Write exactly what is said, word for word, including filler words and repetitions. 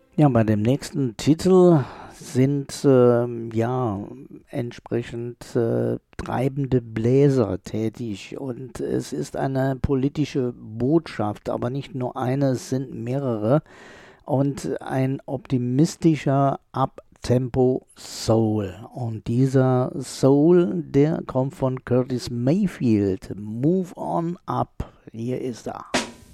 Ja, bei dem nächsten Titel sind ähm, ja entsprechend äh, treibende Bläser tätig und es ist eine politische Botschaft, aber nicht nur eine, es sind mehrere und ein optimistischer Uptempo Soul. Und dieser Soul, der kommt von Curtis Mayfield. Move on up. Hier ist er.